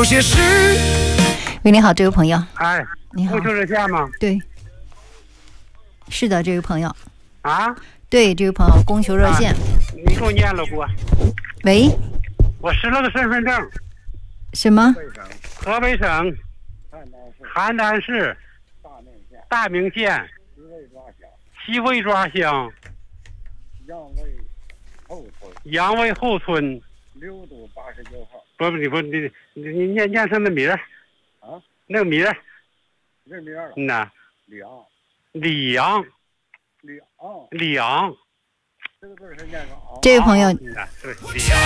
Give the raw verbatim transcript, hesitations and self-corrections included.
有些事。 喂，你好，这位朋友。 哎， 你好。 供求热线吗？ 对，是的，这位朋友。 啊？ 对，这位朋友，供求热线。 啊、你给我念了不？ 喂。 我失了个身份证。 什么？ 河北省邯郸市大名县西魏抓乡杨卫后村六堵八十九号。 不不，你不你你你念念上那名儿啊？ 那个名儿？ 这名儿？ 嗯呐。 李昂。 李阳。 李昂。 李昂。 这个字是念个昂。 这位朋友。 嗯呐，对，李昂。